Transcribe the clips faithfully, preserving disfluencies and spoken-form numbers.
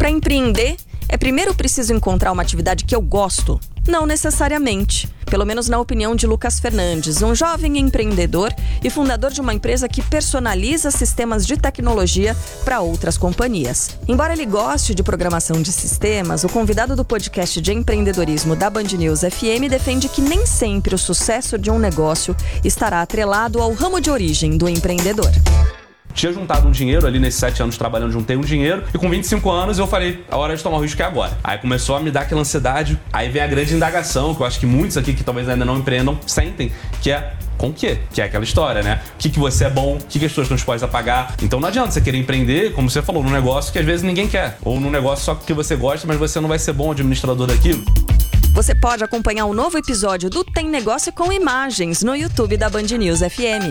Para empreender, é primeiro preciso encontrar uma atividade que eu gosto? Não necessariamente. Pelo menos na opinião de Lucas Fernandes, um jovem empreendedor e fundador de uma empresa que personaliza sistemas de tecnologia para outras companhias. Embora ele goste de programação de sistemas, o convidado do podcast de empreendedorismo da Band News F M defende que nem sempre o sucesso de um negócio estará atrelado ao ramo de origem do empreendedor. Tinha juntado um dinheiro ali nesses sete anos trabalhando, juntei um dinheiro e com vinte e cinco anos eu falei, a hora de tomar o risco é agora. Aí começou a me dar aquela ansiedade, aí vem a grande indagação, que eu acho que muitos aqui que talvez ainda não empreendam sentem, que é com o quê? Que é aquela história, né? O que, que você é bom, o que, que as pessoas estão dispostas a pagar. Então não adianta você querer empreender, como você falou, num negócio que às vezes ninguém quer, ou num negócio só que você gosta, mas você não vai ser bom administrador daquilo. Você pode acompanhar um novo episódio do Tem Negócio com imagens no YouTube da Band News F M.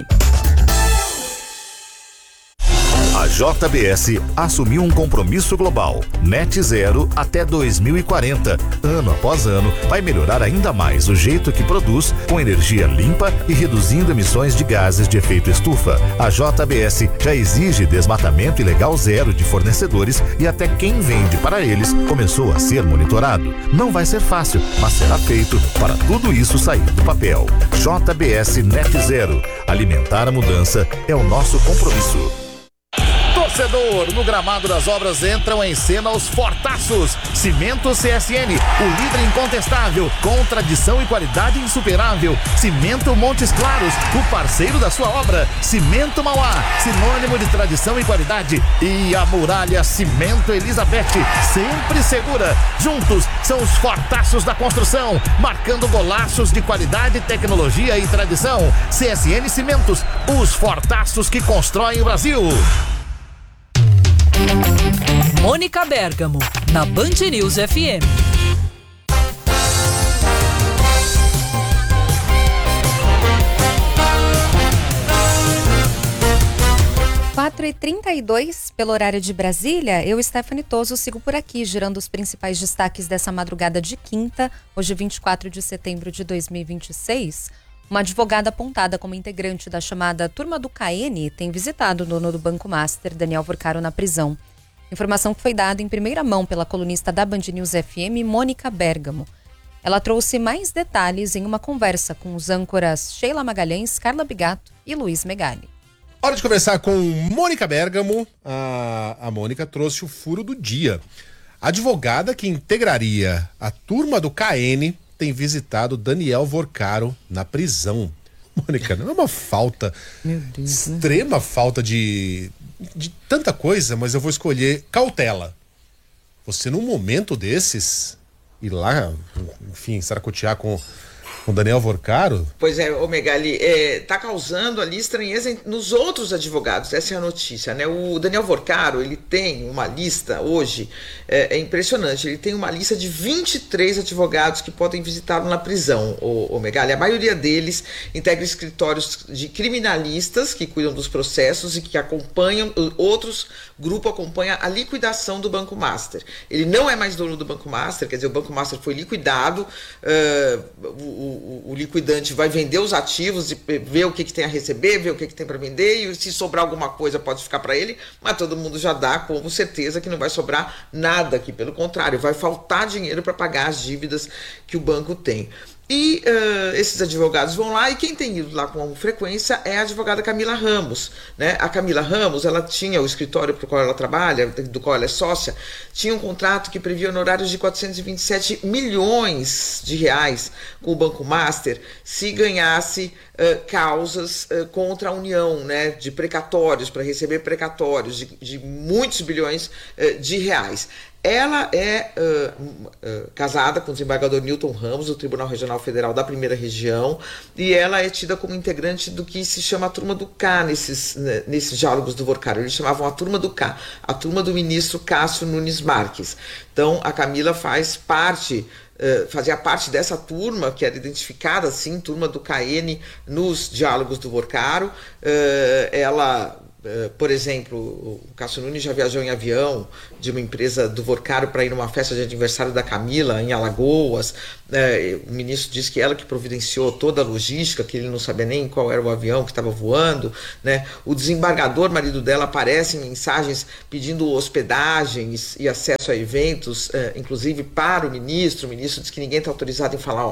A J B S assumiu um compromisso global, net zero até dois mil e quarenta. Ano após ano, vai melhorar ainda mais o jeito que produz, com energia limpa e reduzindo emissões de gases de efeito estufa. A J B S já exige desmatamento ilegal zero de fornecedores e até quem vende para eles começou a ser monitorado. Não vai ser fácil, mas será feito para tudo isso sair do papel. J B S Net Zero. Alimentar a mudança é o nosso compromisso. Torcedor, no gramado das obras entram em cena os fortaços. Cimento C S N, o líder incontestável, com tradição e qualidade insuperável. Cimento Montes Claros, o parceiro da sua obra. Cimento Mauá, sinônimo de tradição e qualidade. E a Muralha Cimento Elizabeth, sempre segura. Juntos, são os fortaços da construção, marcando golaços de qualidade, tecnologia e tradição. C S N Cimentos, os fortaços que constroem o Brasil. Mônica Bergamo, na Band News F M. quatro e trinta e dois, pelo horário de Brasília, eu, Stephanie Toso, sigo por aqui, girando os principais destaques dessa madrugada de quinta, hoje vinte e quatro de setembro de dois mil e vinte e seis. Uma advogada apontada como integrante da chamada Turma do K N tem visitado o dono do Banco Master, Daniel Vorcaro, na prisão. Informação que foi dada em primeira mão pela colunista da Band News F M, Mônica Bergamo. Ela trouxe mais detalhes em uma conversa com os âncoras Sheila Magalhães, Carla Bigato e Luiz Megali. Hora de conversar com Mônica Bergamo. A, a Mônica trouxe o furo do dia. A advogada que integraria a Turma do K N tem visitado Daniel Vorcaro na prisão. Mônica, não é uma falta, Meu Deus, extrema né? falta de, de tanta coisa, mas eu vou escolher cautela. Você num momento desses, ir lá, enfim, saracotear com com Daniel Vorcaro? Pois é, ô Megali, é, tá causando ali estranheza nos outros advogados, essa é a notícia, né? O Daniel Vorcaro, ele tem uma lista hoje, é, é impressionante, ele tem uma lista de vinte e três advogados que podem visitá-lo na prisão, ô, ô Megali. A maioria deles integra escritórios de criminalistas que cuidam dos processos e que acompanham, outros grupos acompanham a liquidação do Banco Master. Ele não é mais dono do Banco Master, quer dizer, o Banco Master foi liquidado, uh, o O, o liquidante vai vender os ativos, ver o que, que tem a receber, ver o que, que tem para vender, e se sobrar alguma coisa pode ficar para ele, mas todo mundo já dá como certeza que não vai sobrar nada aqui, pelo contrário, vai faltar dinheiro para pagar as dívidas que o banco tem. E uh, esses advogados vão lá, e quem tem ido lá com frequência é a advogada Camila Ramos, né? A Camila Ramos, ela tinha o escritório para o qual ela trabalha, do qual ela é sócia, tinha um contrato que previa honorários de quatrocentos e vinte e sete milhões de reais com o Banco Master se ganhasse uh, causas uh, contra a União, né? De precatórios, para receber precatórios de, de muitos bilhões uh, de reais. Ela é uh, uh, casada com o desembargador Newton Ramos, do Tribunal Regional Federal da Primeira Região, e ela é tida como integrante do que se chama a Turma do K nesses, né, nesses diálogos do Vorcaro. Eles chamavam a Turma do K, a turma do ministro Cássio Nunes Marques. Então, a Camila faz parte... Uh, fazia parte dessa turma, que era identificada assim, Turma do K N, nos diálogos do Vorcaro. Uh, ela por exemplo, o Cássio Nunes já viajou em avião de uma empresa do Vorcaro para ir numa festa de aniversário da Camila em Alagoas. O ministro disse que ela que providenciou toda a logística, que ele não sabia nem qual era o avião que estava voando, né? O desembargador, marido dela, aparece em mensagens pedindo hospedagens e acesso a eventos, inclusive para o ministro. O ministro diz que ninguém está autorizado em falar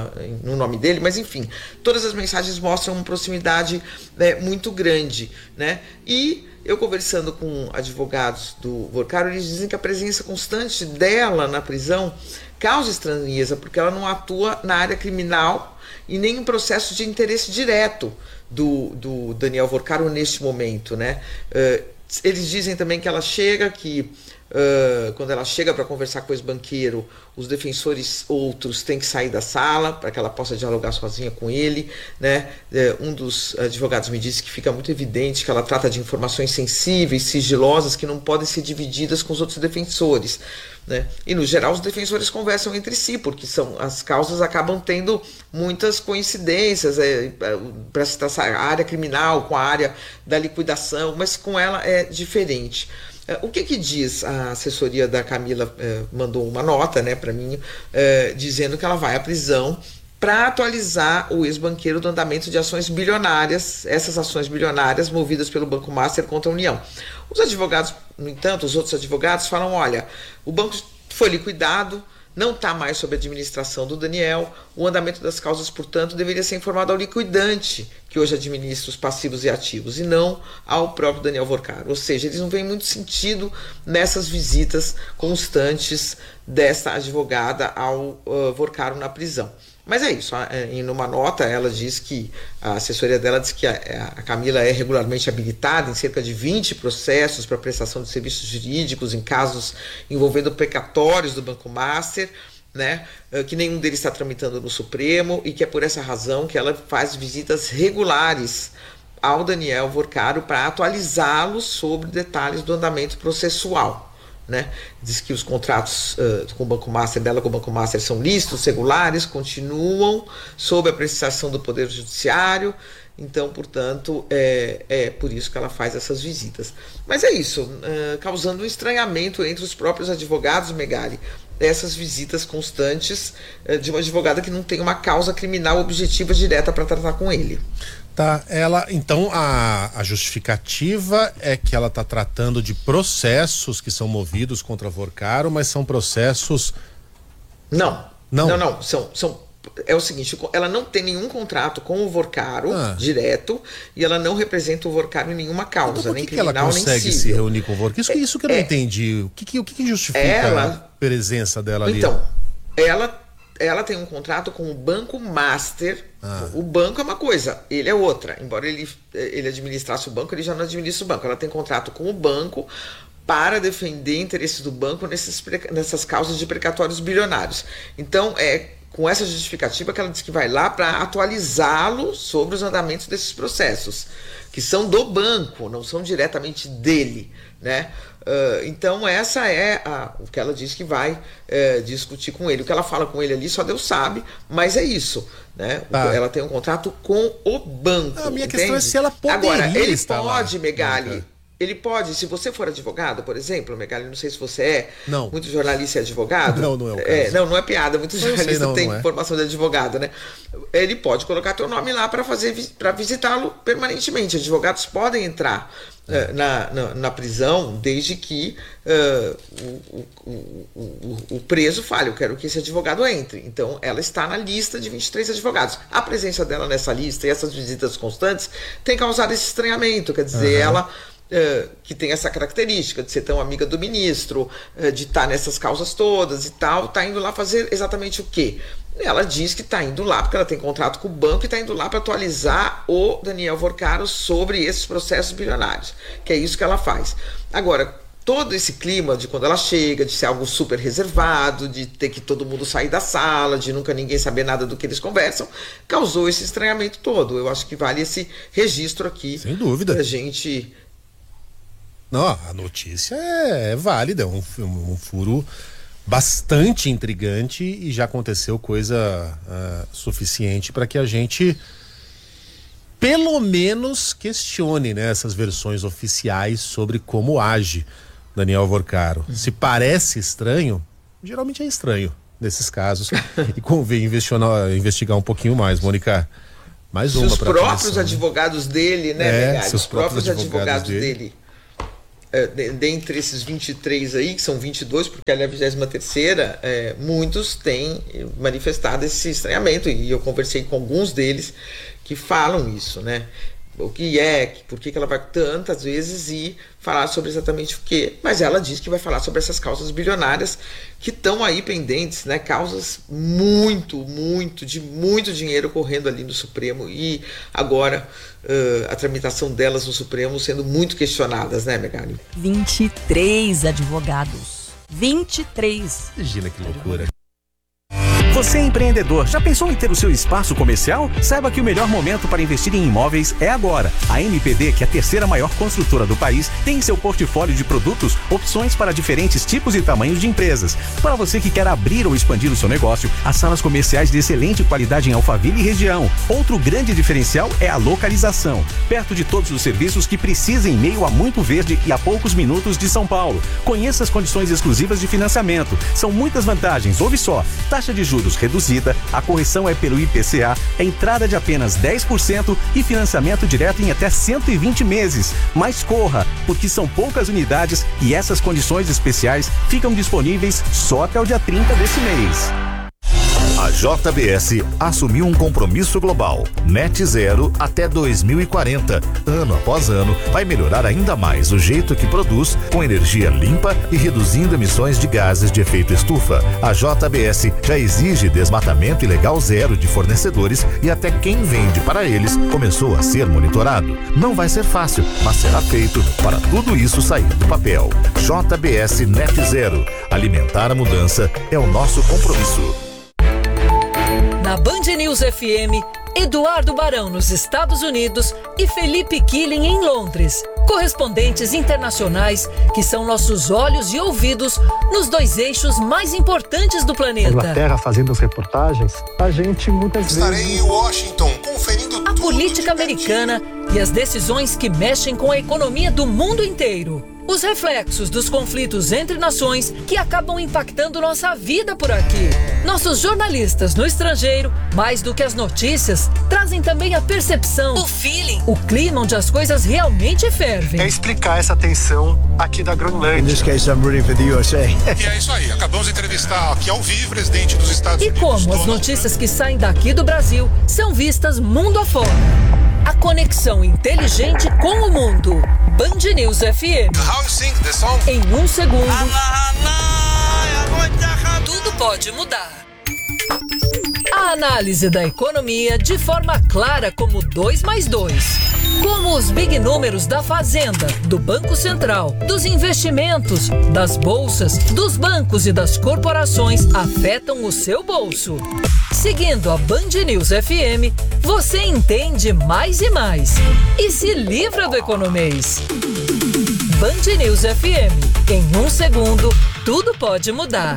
no nome dele, mas enfim, todas as mensagens mostram uma proximidade muito grande, né? E eu conversando com advogados do Vorcaro, eles dizem que a presença constante dela na prisão causa estranheza, porque ela não atua na área criminal e nem em processo de interesse direto do, do Daniel Vorcaro neste momento, né? Uh, eles dizem também que ela chega, que Uh, quando ela chega para conversar com o ex-banqueiro, os defensores outros têm que sair da sala para que ela possa dialogar sozinha com ele, né? Uh, um dos advogados me disse que fica muito evidente que ela trata de informações sensíveis, sigilosas, que não podem ser divididas com os outros defensores, né? E no geral os defensores conversam entre si, porque são, as causas acabam tendo muitas coincidências, é, para citar a área criminal com a área da liquidação, mas com ela é diferente. O que que diz a assessoria da Camila? Eh, mandou uma nota, né, para mim, eh, dizendo que ela vai à prisão para atualizar o ex-banqueiro do andamento de ações bilionárias, essas ações bilionárias movidas pelo Banco Master contra a União. Os advogados, no entanto, os outros advogados falam, olha, o banco foi liquidado, não está mais sob a administração do Daniel, o andamento das causas, portanto, deveria ser informado ao liquidante, que hoje administra os passivos e ativos, e não ao próprio Daniel Vorcaro. Ou seja, eles não veem muito sentido nessas visitas constantes dessa advogada ao uh, Vorcaro na prisão. Mas é isso, em uma nota ela diz que, a assessoria dela diz que a, a Camila é regularmente habilitada em cerca de vinte processos para prestação de serviços jurídicos em casos envolvendo precatórios do Banco Master, né, que nenhum deles está tramitando no Supremo, e que é por essa razão que ela faz visitas regulares ao Daniel Vorcaro para atualizá-lo sobre detalhes do andamento processual. Né? Diz que os contratos uh, com o Banco Master, dela com o Banco Master, são lícitos, regulares, continuam sob a apreciação do Poder Judiciário, então, portanto, é, é por isso que ela faz essas visitas. Mas é isso, uh, causando um estranhamento entre os próprios advogados, Megali, essas visitas constantes uh, de uma advogada que não tem uma causa criminal objetiva direta para tratar com ele. Tá, ela, então a, a justificativa é que ela está tratando de processos que são movidos contra Vorcaro, mas são processos... Não, não, não, não, são, são, é o seguinte, ela não tem nenhum contrato com o Vorcaro ah. direto, e ela não representa o Vorcaro em nenhuma causa, então, nem que criminal, que ela nem consegue civil. se reunir com o Vorcaro? Isso, é, isso que eu não é, entendi, o que, que, o que, que justifica ela, a presença dela ali? Então, ela... ela tem um contrato com o Banco Master. Ah. O banco é uma coisa, ele é outra. Embora ele, ele administrasse o banco, ele já não administra o banco. Ela tem contrato com o banco para defender interesses do banco nesses, nessas causas de precatórios bilionários. Então, é com essa justificativa que ela diz que vai lá para atualizá-lo sobre os andamentos desses processos, que são do banco, não são diretamente dele, né? Uh, então essa é a, o que ela diz que vai uh, discutir com ele. O que ela fala com ele ali só Deus sabe, mas é isso, né? Tá. Ela tem um contrato com o banco. A minha entende? questão é se ela poderia Agora, ele estar pode, lá. Megali, Nunca. ele pode, se você for advogado, por exemplo, Megali, não sei se você é, não. muito jornalista é advogado. Não, não é o caso. É, não, não é piada, muito jornalista tem não é. formação de advogado, né? Ele pode colocar teu nome lá para fazer para visitá-lo permanentemente. Advogados podem entrar uh, na, na, na prisão desde que uh, o, o, o, o preso fale, eu quero que esse advogado entre. Então ela está na lista de vinte e três advogados. A presença dela nessa lista e essas visitas constantes tem causado esse estranhamento, quer dizer, uhum. ela Uh, que tem essa característica de ser tão amiga do ministro, uh, de estar tá nessas causas todas e tal, está indo lá fazer exatamente o quê? Ela diz que está indo lá porque ela tem contrato com o banco e está indo lá para atualizar o Daniel Vorcaro sobre esses processos bilionários, que é isso que ela faz. Agora, todo esse clima de quando ela chega, de ser algo super reservado, de ter que todo mundo sair da sala, de nunca ninguém saber nada do que eles conversam, causou esse estranhamento todo. Eu acho que vale esse registro aqui. Sem dúvida. Pra gente... Não, a notícia é, é válida, é um, um furo bastante intrigante e já aconteceu coisa uh, suficiente para que a gente pelo menos questione, né, essas versões oficiais sobre como age Daniel Alvorcaro. Se parece estranho, geralmente é estranho nesses casos. E convém investigar, investigar um pouquinho mais, Mônica. Mais uma para os próprios atenção, advogados dele, né, é, Megali? Os próprios advogados, advogados dele. dele. É, dentre esses vinte e três aí, que são vinte e dois, porque ela é a vigésima terceira, é, muitos têm manifestado esse estranhamento, e eu conversei com alguns deles que falam isso, né? O que é, por que ela vai tantas vezes e falar sobre exatamente o que, mas ela diz que vai falar sobre essas causas bilionárias que estão aí pendentes, né? Causas muito, muito, de muito dinheiro correndo ali no Supremo, e agora uh, a tramitação delas no Supremo sendo muito questionadas, né, Megali? vinte e três advogados. vinte e três. Imagina que loucura. Você é empreendedor, já pensou em ter o seu espaço comercial? Saiba que o melhor momento para investir em imóveis é agora. A M P D, que é a terceira maior construtora do país, tem em seu portfólio de produtos opções para diferentes tipos e tamanhos de empresas. Para você que quer abrir ou expandir o seu negócio, as salas comerciais de excelente qualidade em Alphaville e região. Outro grande diferencial é a localização. Perto de todos os serviços que precisa em meio a muito verde e a poucos minutos de São Paulo. Conheça as condições exclusivas de financiamento. São muitas vantagens, ouve só. Taxa de juros reduzida, a correção é pelo I P C A, a entrada de apenas dez por cento e financiamento direto em até cento e vinte meses. Mas corra, porque são poucas unidades e essas condições especiais ficam disponíveis só até o dia trinta desse mês. A J B S assumiu um compromisso global, net zero até dois mil e quarenta. Ano após ano, vai melhorar ainda mais o jeito que produz, com energia limpa e reduzindo emissões de gases de efeito estufa. A J B S já exige desmatamento ilegal zero de fornecedores, e até quem vende para eles começou a ser monitorado. Não vai ser fácil, mas será feito para tudo isso sair do papel. J B S Net Zero. Alimentar a mudança é o nosso compromisso. Na Band News F M, Eduardo Barão nos Estados Unidos e Felipe Killing em Londres. Correspondentes internacionais que são nossos olhos e ouvidos nos dois eixos mais importantes do planeta. Inglaterra fazendo as reportagens, a gente muitas Estarei vezes... Estarei em Washington conferindo a política americana e as decisões que mexem com a economia do mundo inteiro. Os reflexos dos conflitos entre nações que acabam impactando nossa vida por aqui. Nossos jornalistas no estrangeiro, mais do que as notícias, trazem também a percepção, o feeling, o clima onde as coisas realmente fervem. É explicar essa tensão aqui da Groenlândia. In this case, I'm rooting for the U S A. E é isso aí, acabamos de entrevistar aqui ao vivo o presidente dos Estados e Unidos. E como Donald as notícias que saem daqui do Brasil são vistas mundo afora. A conexão inteligente com o mundo. Band News F M. How you sing the song? Em um segundo, tudo pode mudar. A análise da economia de forma clara como dois mais dois. Como os big números da Fazenda, do Banco Central, dos investimentos, das bolsas, dos bancos e das corporações afetam o seu bolso. Seguindo a Band News F M, você entende mais e mais e se livra do economês. Band News F M. Em um segundo, tudo pode mudar.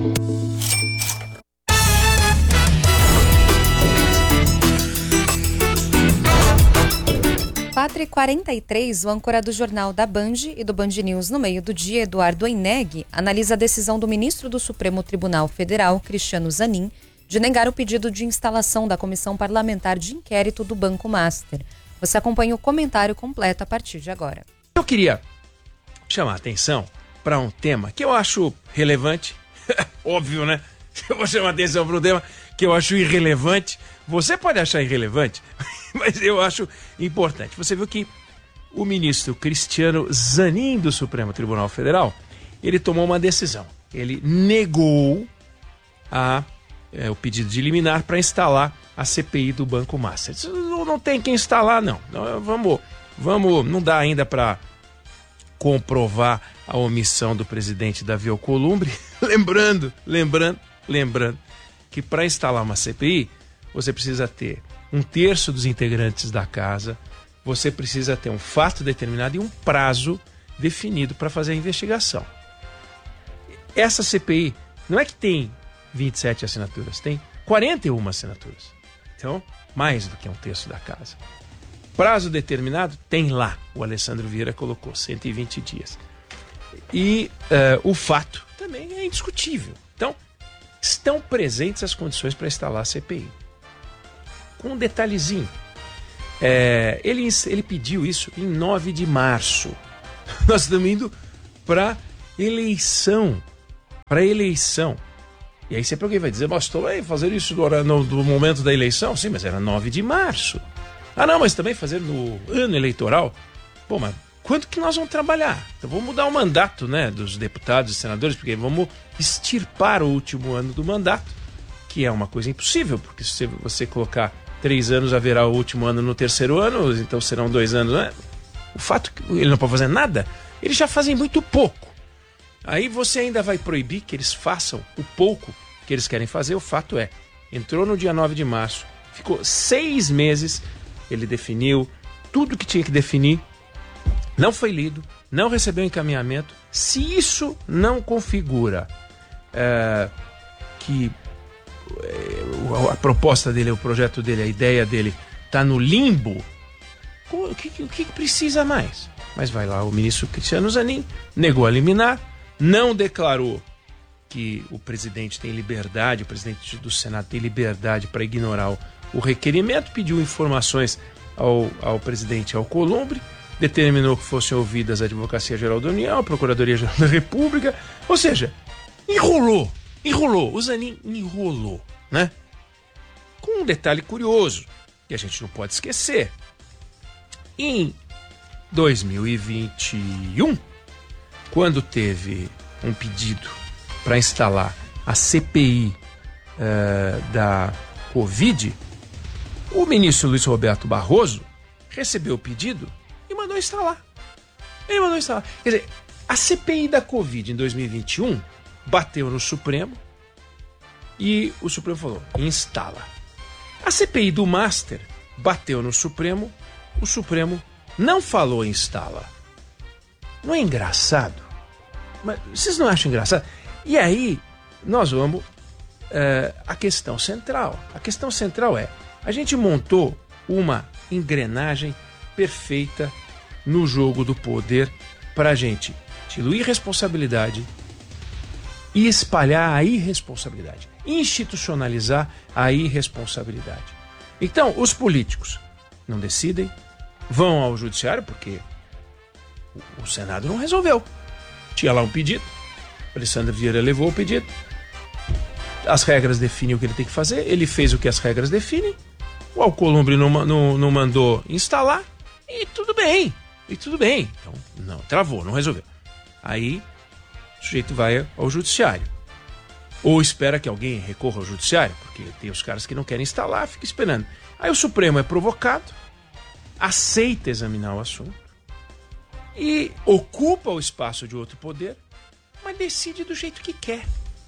quatro e quarenta e três, o âncora do Jornal da Band e do Band News no meio do dia, Eduardo Oineg, analisa a decisão do ministro do Supremo Tribunal Federal, Cristiano Zanin, de negar o pedido de instalação da Comissão Parlamentar de Inquérito do Banco Master. Você acompanha o comentário completo a partir de agora. Eu queria chamar a atenção para um tema que eu acho relevante. Óbvio, né? Eu vou chamar a atenção para um tema que eu acho irrelevante. Você pode achar irrelevante, mas eu acho importante. Você viu que o ministro Cristiano Zanin do Supremo Tribunal Federal, ele tomou uma decisão. Ele negou a, é, o pedido de liminar para instalar a C P I do Banco Master. Não, não tem quem instalar, não. não vamos, vamos, não dá ainda para comprovar a omissão do presidente Davi Alcolumbre. lembrando, lembrando, lembrando que para instalar uma C P I, você precisa ter um terço dos integrantes da casa, você precisa ter um fato determinado e um prazo definido para fazer a investigação. Essa C P I não é que tem vinte e sete assinaturas, tem quarenta e uma assinaturas. Então, mais do que um terço da casa. Prazo determinado? Tem lá. O Alessandro Vieira colocou cento e vinte dias. E uh, o fato também é indiscutível. Então, estão presentes as condições para instalar a C P I. Com um detalhezinho. É, ele, ele pediu isso em nove de março. Nós estamos indo para eleição. Para eleição. E aí sempre alguém vai dizer, mas estou aí fazer isso no, no, no momento da eleição? Sim, mas era nove de março. Ah, não, mas também fazer no ano eleitoral? Pô, mas quanto que nós vamos trabalhar? Então vamos mudar o mandato, né, dos deputados e senadores, porque vamos extirpar o último ano do mandato, que é uma coisa impossível, porque se você colocar três anos, haverá o último ano no terceiro ano, então serão dois anos, né? O fato que ele não pode fazer nada, eles já fazem muito pouco. Aí você ainda vai proibir que eles façam o pouco que eles querem fazer. O fato é, entrou no dia nove de março, ficou seis meses, ele definiu tudo que tinha que definir, não foi lido, não recebeu encaminhamento. Se isso não configura é, que é, a proposta dele, o projeto dele, a ideia dele está no limbo, o que, o que precisa mais? Mas vai lá, o ministro Cristiano Zanin negou a liminar, não declarou que o presidente tem liberdade, o presidente do Senado tem liberdade para ignorar o, o requerimento, pediu informações ao, ao presidente Alcolumbre, determinou que fossem ouvidas a Advocacia Geral da União, a Procuradoria Geral da República, ou seja, enrolou, enrolou, o Zanin enrolou, né? Com um detalhe curioso, que a gente não pode esquecer. Em dois mil e vinte e um, quando teve um pedido para instalar a C P I uh, da Covid, o ministro Luiz Roberto Barroso recebeu o pedido e mandou instalar. Ele mandou instalar. Quer dizer, a C P I da Covid em dois mil e vinte e um bateu no Supremo e o Supremo falou, instala. A C P I do Master bateu no Supremo, o Supremo não falou instala. Não é engraçado? Mas vocês não acham engraçado? E aí, nós vamos uh, à questão central. A questão central é, a gente montou uma engrenagem perfeita no jogo do poder para a gente diluir responsabilidade e espalhar a irresponsabilidade, institucionalizar a irresponsabilidade. Então, os políticos não decidem, vão ao judiciário, porque o, o Senado não resolveu. Tinha lá um pedido, o Alessandro Vieira levou o pedido, as regras definem o que ele tem que fazer, ele fez o que as regras definem, o Alcolumbre não, não, não mandou instalar, e tudo bem, e tudo bem. Então, não, travou, não resolveu. Aí, o sujeito vai ao judiciário. Ou espera que alguém recorra ao judiciário, porque tem os caras que não querem instalar, fica esperando. Aí o Supremo é provocado, aceita examinar o assunto, e ocupa o espaço de outro poder, mas decide do jeito que quer.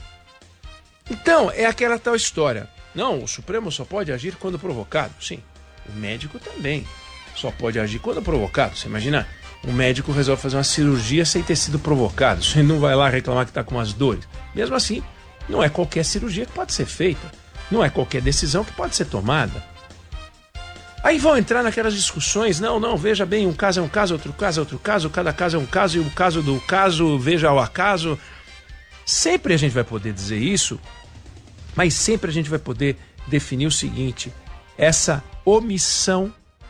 Então, é aquela tal história. Não, o Supremo só pode agir quando provocado. Sim, o médico também só pode agir quando provocado. Você imagina, um médico resolve fazer uma cirurgia sem ter sido provocado. Você não vai lá reclamar que está com umas dores. Mesmo assim, não é qualquer cirurgia que pode ser feita. Não é qualquer decisão que pode ser tomada. Aí vão entrar naquelas discussões, não, não, veja bem, um caso é um caso, outro caso é outro caso, cada caso é um caso, e o caso do caso, veja ao acaso. Sempre a gente vai poder dizer isso, mas sempre a gente vai poder definir o seguinte, essa omissão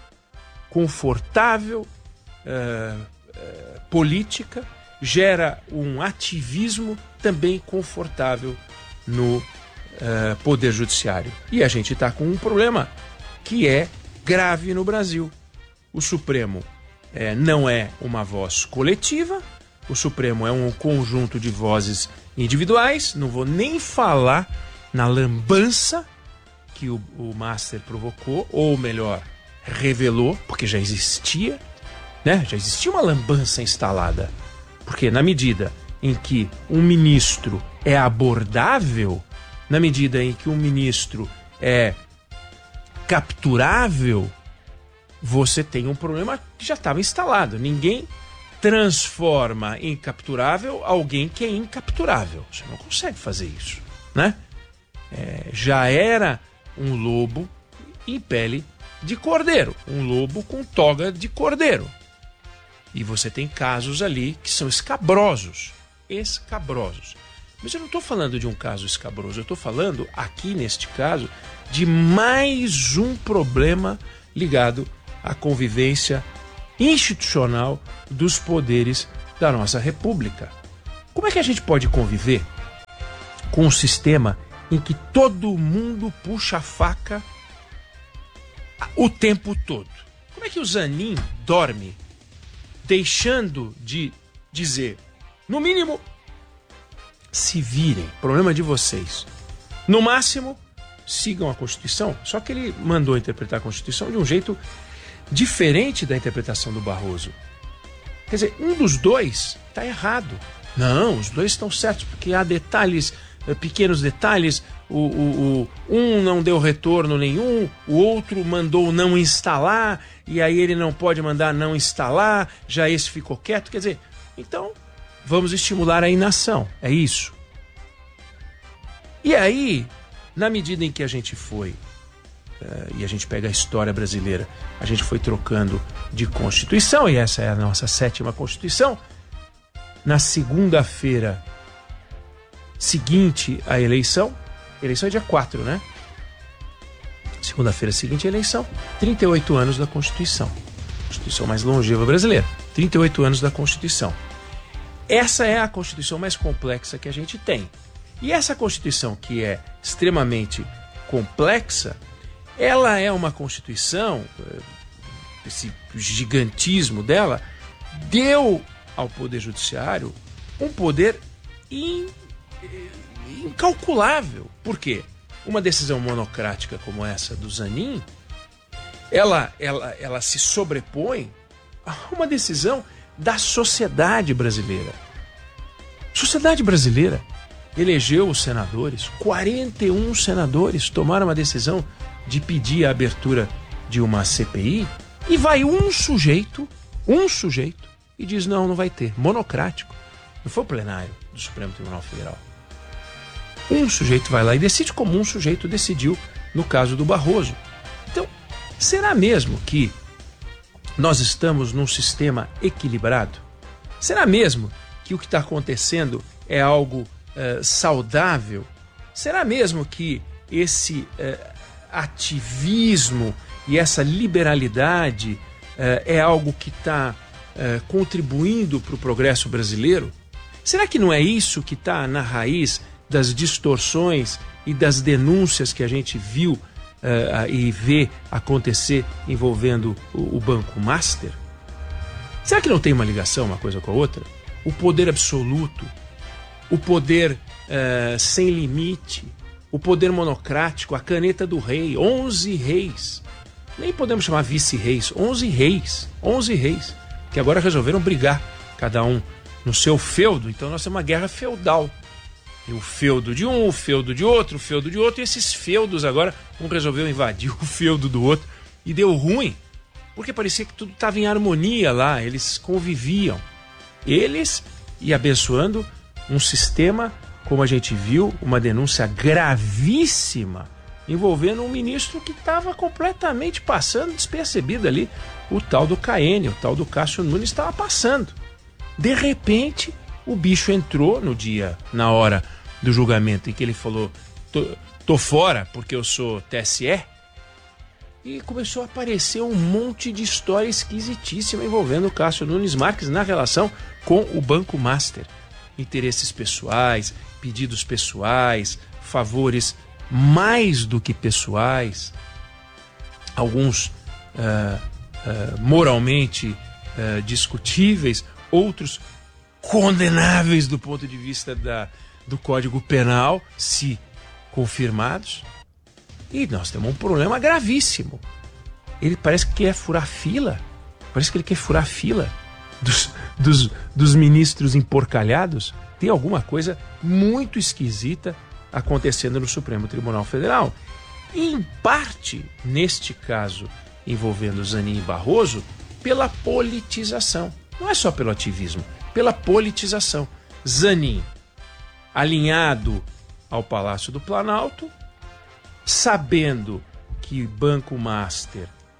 confortável, uh, uh, política, gera um ativismo também confortável no uh, Poder Judiciário. E a gente está com um problema que é grave no Brasil. O Supremo é, não é uma voz coletiva, o Supremo é um conjunto de vozes individuais, não vou nem falar na lambança que o, o Master provocou, ou melhor, revelou, porque já existia, né? Já existia uma lambança instalada, porque na medida em que um ministro é abordável, na medida em que um ministro é capturável, você tem um problema que já estava instalado. Ninguém transforma em capturável alguém que é incapturável. Você não consegue fazer isso, né? É, já era um lobo em pele de cordeiro, um lobo com toga de cordeiro. E você tem casos ali que são escabrosos, escabrosos. Mas eu não estou falando de um caso escabroso, eu estou falando, aqui neste caso, de mais um problema ligado à convivência institucional dos poderes da nossa República. Como é que a gente pode conviver com um sistema em que todo mundo puxa a faca o tempo todo? Como é que o Zanin dorme deixando de dizer, no mínimo, se virem, problema de vocês. No máximo, sigam a Constituição. Só que ele mandou interpretar a Constituição de um jeito diferente da interpretação do Barroso. Quer dizer, um dos dois está errado. Não, os dois estão certos, porque há detalhes, pequenos detalhes, o, o, o, um não deu retorno nenhum, o outro mandou não instalar, e aí ele não pode mandar não instalar, já esse ficou quieto. Quer dizer, então, vamos estimular a inação, é isso. E aí, na medida em que a gente foi, uh, e a gente pega a história brasileira, a gente foi trocando de Constituição, e essa é a nossa sétima Constituição, na segunda-feira seguinte à eleição, eleição é dia quatro, né? Segunda-feira seguinte à eleição, trinta e oito anos da Constituição. Constituição mais longeva brasileira, trinta e oito anos da Constituição. Essa é a Constituição mais complexa que a gente tem. E essa Constituição, que é extremamente complexa, ela é uma Constituição, esse gigantismo dela, deu ao Poder Judiciário um poder in, incalculável. Por quê? Uma decisão monocrática como essa do Zanin, ela, ela, ela se sobrepõe a uma decisão da sociedade brasileira. Sociedade brasileira elegeu os senadores, quarenta e um senadores tomaram a decisão de pedir a abertura de uma C P I, e vai um sujeito, um sujeito, e diz não, não vai ter, monocrático. Não foi o plenário do Supremo Tribunal Federal. Um sujeito vai lá e decide como um sujeito decidiu no caso do Barroso. Então, será mesmo que nós estamos num sistema equilibrado? Será mesmo que o que está acontecendo é algo uh, saudável? Será mesmo que esse uh, ativismo e essa liberalidade uh, é algo que está uh, contribuindo para o progresso brasileiro? Será que não é isso que está na raiz das distorções e das denúncias que a gente viu uh, e vê acontecer envolvendo o, o Banco Master? Será que não tem uma ligação uma coisa com a outra? O poder absoluto, o poder uh, sem limite, o poder monocrático, a caneta do rei, onze reis. Nem podemos chamar vice-reis, onze reis, onze reis, que agora resolveram brigar, cada um no seu feudo. Então nós temos uma guerra feudal. E o feudo de um, o feudo de outro, o feudo de outro, e esses feudos agora, um resolveu invadir o feudo do outro, e deu ruim, porque parecia que tudo estava em harmonia lá, eles conviviam. Eles, e abençoando um sistema, como a gente viu, uma denúncia gravíssima, envolvendo um ministro que estava completamente passando despercebido ali, o tal do Caene, o tal do Cássio Nunes estava passando. De repente, o bicho entrou no dia, na hora do julgamento, em que ele falou, tô, tô fora porque eu sou T S E, e começou a aparecer um monte de história esquisitíssima envolvendo o Cássio Nunes Marques na relação com o Banco Master. Interesses pessoais, pedidos pessoais, favores mais do que pessoais, alguns uh, uh, moralmente uh, discutíveis, outros condenáveis do ponto de vista da, do Código Penal, se confirmados. E nós temos um problema gravíssimo. Ele parece que quer furar fila, parece que ele quer furar fila dos, dos, dos ministros emporcalhados. Tem alguma coisa muito esquisita acontecendo no Supremo Tribunal Federal. E, em parte, neste caso envolvendo Zanin e Barroso, pela politização. Não é só pelo ativismo, pela politização. Zanin, alinhado ao Palácio do Planalto, sabendo que Banco Master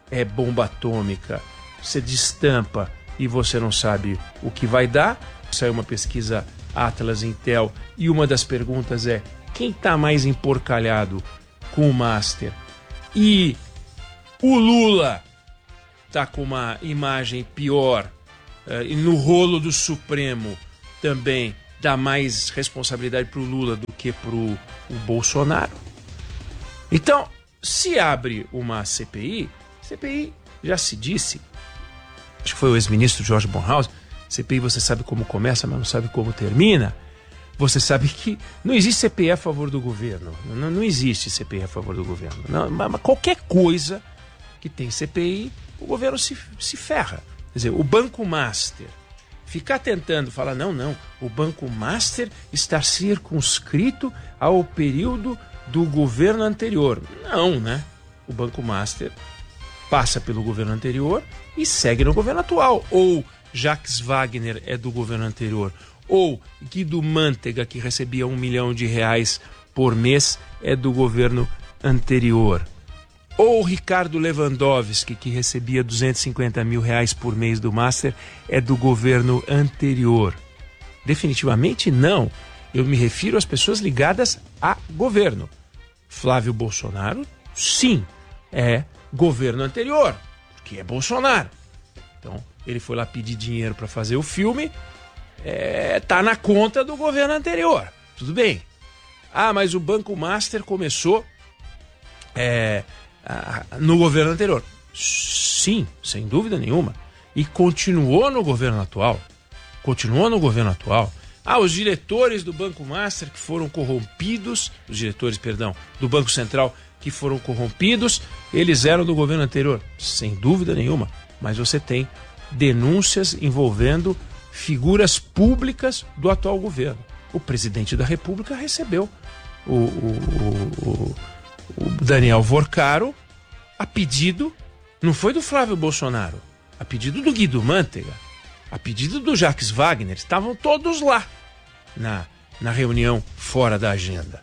é bomba atômica. Você destampa e você não sabe o que vai dar. Saiu uma pesquisa Atlas Intel e uma das perguntas é: quem está mais emporcalhado com o Master? E o Lula está com uma imagem pior, uh, e no rolo do Supremo também dá mais responsabilidade para o Lula do que para o Bolsonaro. Então, se abre uma C P I, C P I já se disse, acho que foi o ex-ministro Jorge Bornhaus, C P I você sabe como começa, mas não sabe como termina. Você sabe que não existe C P I a favor do governo. Não, não existe C P I a favor do governo. Não, mas qualquer coisa que tem C P I, o governo se, se ferra. Quer dizer, o Banco Master ficar tentando falar, não, não, o Banco Master está circunscrito ao período do governo anterior. Não, né? O Banco Master passa pelo governo anterior e segue no governo atual. Ou Jacques Wagner é do governo anterior, ou Guido Mantega, que recebia um milhão de reais por mês, é do governo anterior. Ou Ricardo Lewandowski, que recebia duzentos e cinquenta mil reais por mês do Master, é do governo anterior. Definitivamente não. Eu me refiro às pessoas ligadas a governo. Flávio Bolsonaro, sim, é governo anterior, porque é Bolsonaro. Então, ele foi lá pedir dinheiro para fazer o filme, é, tá na conta do governo anterior. Tudo bem. Ah, mas o Banco Master começou é, a, no governo anterior. Sim, sem dúvida nenhuma. E continuou no governo atual. Continuou no governo atual. Ah, os diretores do Banco Master que foram corrompidos, os diretores, perdão, do Banco Central que foram corrompidos, eles eram do governo anterior. Sem dúvida nenhuma. Mas você tem denúncias envolvendo figuras públicas do atual governo. O presidente da República recebeu o, o, o, o Daniel Vorcaro a pedido, não foi do Flávio Bolsonaro, a pedido do Guido Mantega, a pedido do Jacques Wagner. Estavam todos lá na, na reunião fora da agenda.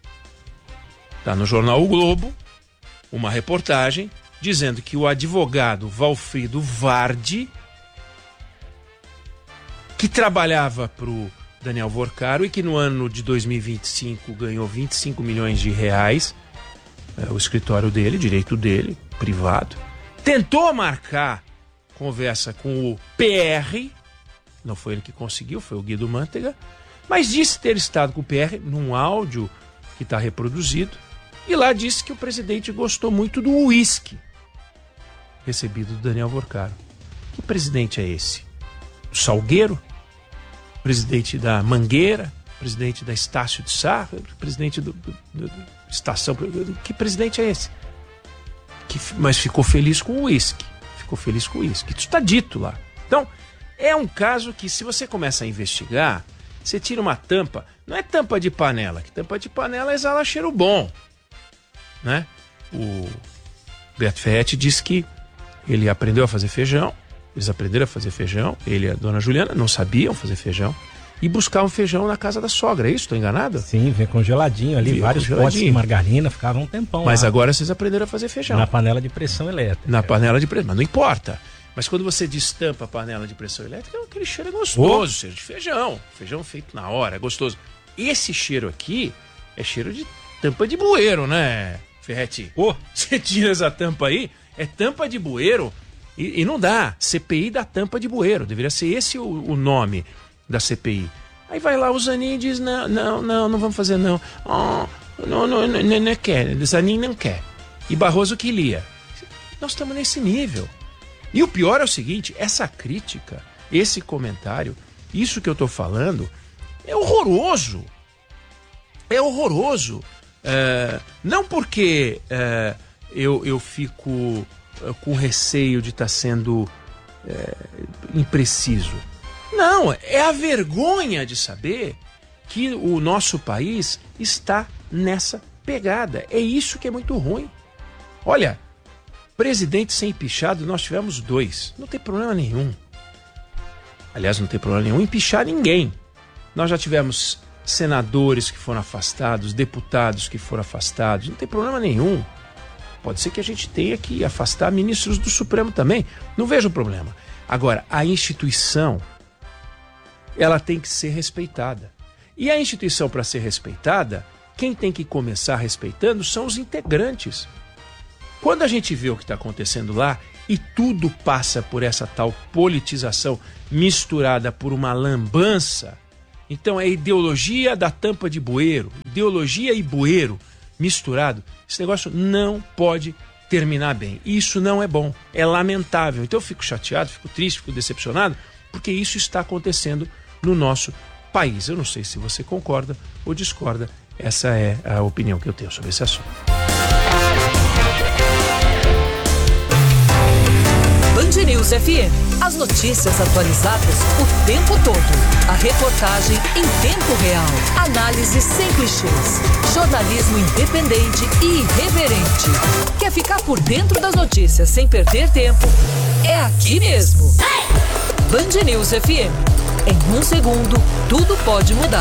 Está no jornal O Globo uma reportagem dizendo que o advogado Valfrido Vardi, que trabalhava para o Daniel Vorcaro e que no ano de dois mil e vinte e cinco ganhou vinte e cinco milhões de reais, é, o escritório dele, direito dele, privado, tentou marcar conversa com o P R, não foi ele que conseguiu, foi o Guido Mantega, mas disse ter estado com o P R num áudio que está reproduzido, e lá disse que o presidente gostou muito do uísque recebido do Daniel Vorcaro. Que presidente é esse? O Salgueiro? Presidente da Mangueira? Presidente da Estácio de Sá? Presidente do, do, do, do Estação? Que presidente é esse? Que, mas ficou feliz com o uísque. Ficou feliz com o uísque. Isso está dito lá. Então, é um caso que, se você começa a investigar, você tira uma tampa. Não é tampa de panela, que tampa de panela exala cheiro bom, né? O Beto Ferretti disse que ele aprendeu a fazer feijão, eles aprenderam a fazer feijão, ele e a dona Juliana não sabiam fazer feijão, e buscavam feijão na casa da sogra, é isso? Estou enganado? Sim, vem congeladinho ali, vinha vários potes de margarina, ficavam um tempão. Mas lá. Agora vocês aprenderam a fazer feijão. Na panela de pressão elétrica. Na panela de pressão, mas não importa. Mas quando você destampa a panela de pressão elétrica, aquele cheiro é gostoso, oh. cheiro de feijão. Feijão feito na hora, é gostoso. Esse cheiro aqui é cheiro de tampa de bueiro, né, Ferretti? Oh. Você tira essa tampa aí, é tampa de bueiro e, e não dá. C P I da tampa de bueiro. Deveria ser esse o, o nome da C P I. Aí vai lá o Zanin e diz, não, não, não, não vamos fazer não. Oh, não, não, não, não, não quer. O Zanin não quer. E Barroso que lia. Nós estamos nesse nível. E o pior é o seguinte, essa crítica, esse comentário, isso que eu estou falando, é horroroso. É horroroso. É, não porque é, eu, eu fico é, com receio de estar tá sendo é, impreciso. Não, é a vergonha de saber que o nosso país está nessa pegada. É isso que é muito ruim. Olha, presidente sem empichado, nós tivemos dois. Não tem problema nenhum. Aliás, não tem problema nenhum em empichar ninguém. Nós já tivemos senadores que foram afastados, deputados que foram afastados. Não tem problema nenhum. Pode ser que a gente tenha que afastar ministros do Supremo também. Não vejo problema. Agora, a instituição, ela tem que ser respeitada. E a instituição, para ser respeitada, quem tem que começar respeitando são os integrantes. Quando a gente vê o que está acontecendo lá e tudo passa por essa tal politização misturada por uma lambança, então é ideologia da tampa de bueiro, ideologia e bueiro misturado, esse negócio não pode terminar bem. Isso não é bom, é lamentável. Então eu fico chateado, fico triste, fico decepcionado, porque isso está acontecendo no nosso país. Eu não sei se você concorda ou discorda, essa é a opinião que eu tenho sobre esse assunto. Band News F M. As notícias atualizadas o tempo todo. A reportagem em tempo real. Análise sem clichês. Jornalismo independente e irreverente. Quer ficar por dentro das notícias sem perder tempo? É aqui mesmo. Band News F M. Em um segundo, tudo pode mudar.